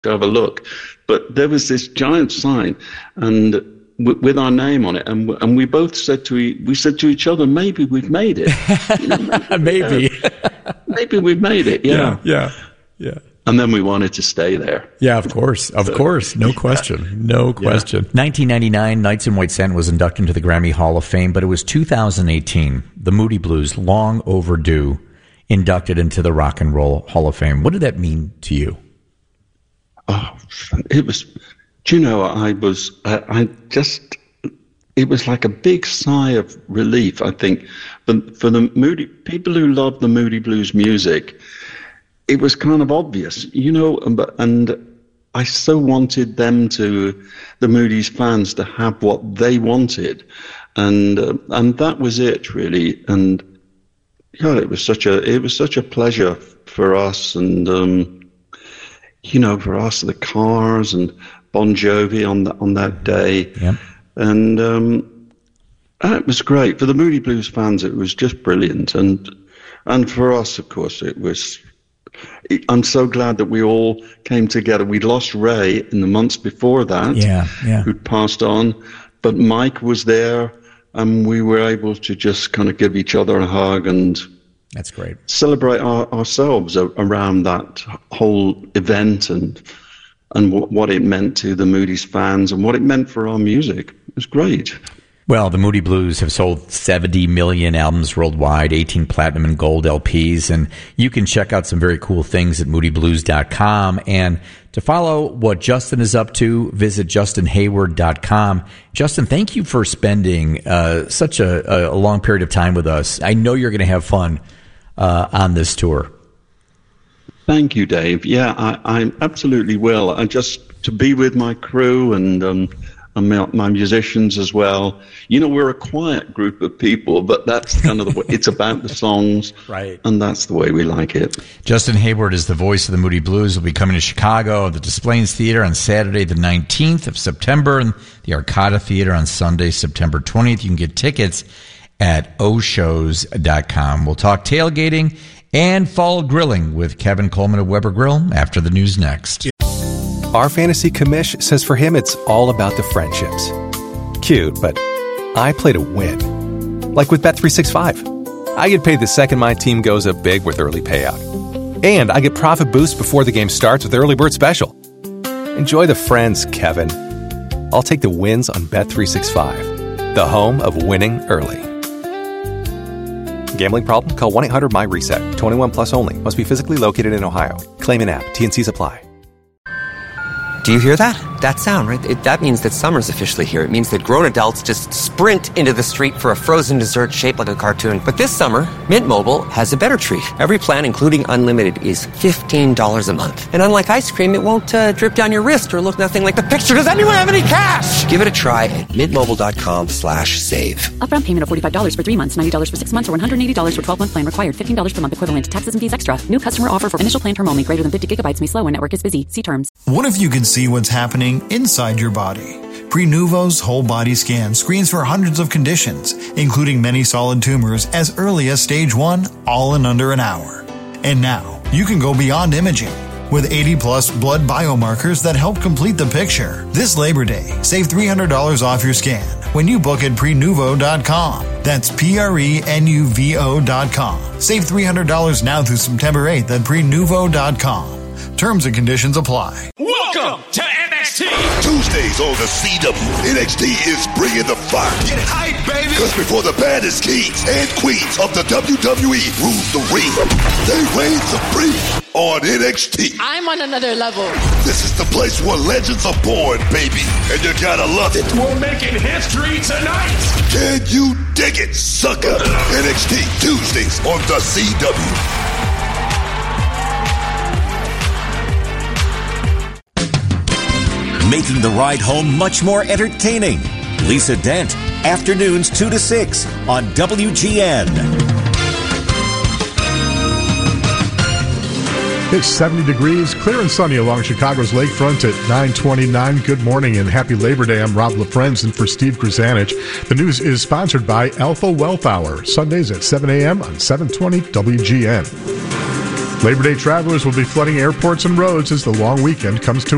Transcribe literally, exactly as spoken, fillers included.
to have a look. But there was this giant sign, and w- with our name on it, and w- and we both said to e- we said to each other, maybe we've made it. You know, maybe, uh, maybe we've made it. Yeah, yeah, yeah. yeah. And then we wanted to stay there. Yeah, of course. Of so, course. No question. No question. Yeah. nineteen ninety-nine, Nights in White Satin was inducted into the Grammy Hall of Fame, but it was two thousand eighteen, the Moody Blues, long overdue, inducted into the Rock and Roll Hall of Fame. What did that mean to you? Oh, it was, do you know, I was, I, I just, it was like a big sigh of relief, I think, for, for the Moody, people who love the Moody Blues music. It was kind of obvious, you know, and I so wanted them to, the Moody's fans, to have what they wanted, and uh, and that was it really. And yeah, it was such a it was such a pleasure for us, and um, you know, for us, the Cars and Bon Jovi on that on that day, yep. and um, it was great for the Moody Blues fans. It was just brilliant, and and for us, of course, it was. I'm so glad that we all came together. We'd lost Ray in the months before that, yeah, yeah. who'd passed on, but Mike was there, and we were able to just kind of give each other a hug and that's great. Celebrate our, ourselves around that whole event and and w- what it meant to the Moody's fans and what it meant for our music. It was great. Well, the Moody Blues have sold seventy million albums worldwide, eighteen platinum and gold L Ps, and you can check out some very cool things at moody blues dot com. And to follow what Justin is up to, visit justin hayward dot com. Justin, thank you for spending uh, such a, a long period of time with us. I know you're going to have fun uh, on this tour. Thank you, Dave. Yeah, I, I absolutely will. I just to be with my crew and um, and my, my musicians as well. You know, we're a quiet group of people, but that's kind of the way it's about the songs, right? And that's the way we like it. Justin Hayward is the voice of the Moody Blues. Will be coming to Chicago, the Des Plaines Theater on Saturday, the nineteenth of September, and the Arcada Theater on Sunday, September twentieth. You can get tickets at o shows dot com. We'll talk tailgating and fall grilling with Kevin Coleman of Weber Grill after the news next. Our fantasy commish says for him it's all about the friendships. Cute, but I play to win. Like with Bet three sixty-five. I get paid the second my team goes up big with early payout. And I get profit boost before the game starts with Early Bird Special. Enjoy the friends, Kevin. I'll take the wins on Bet three sixty-five, the home of winning early. Gambling problem? Call one eight hundred M Y reset. twenty-one plus only. Must be physically located in Ohio. Claim in app. T and C's apply. Do you hear that? That sound, right? It, that means that summer's officially here. It means that grown adults just sprint into the street for a frozen dessert shaped like a cartoon. But this summer, Mint Mobile has a better treat. Every plan, including unlimited, is fifteen dollars a month. And unlike ice cream, it won't uh, drip down your wrist or look nothing like the picture. Does anyone have any cash? Give it a try at mintmobile.com slash save. Upfront payment of forty-five dollars for three months, ninety dollars for six months, or one hundred eighty dollars for twelve-month plan required. fifteen dollars per month equivalent. Taxes and fees extra. New customer offer for initial plan term only. Greater than fifty gigabytes may slow when network is busy. See terms. What if you could see what's happening inside your body? Prenuvo's whole body scan screens for hundreds of conditions, including many solid tumors as early as stage one, all in under an hour. And now, you can go beyond imaging with eighty plus blood biomarkers that help complete the picture. This Labor Day, save three hundred dollars off your scan when you book at prenuvo dot com. That's P R E N U V O dot com. Save three hundred dollars now through September eighth at prenuvo dot com. Terms and conditions apply. Welcome to N X T. Tuesdays on the C W, N X T is bringing the fire. Get hype, baby. Because before the baddest kings and queens of the W W E rule the ring, they reign supreme on N X T. I'm on another level. This is the place where legends are born, baby, and you gotta love it. We're making history tonight. Can you dig it, sucker? N X T Tuesdays on the C W. Making the ride home much more entertaining. Lisa Dent, afternoons two to six on W G N. It's seventy degrees, clear and sunny along Chicago's lakefront at nine twenty-nine. Good morning and happy Labor Day. I'm Rob LaFrenz and for Steve Krasanich. The news is sponsored by Alpha Wealth Hour, Sundays at seven a.m. on seven twenty W G N. Labor Day travelers will be flooding airports and roads as the long weekend comes to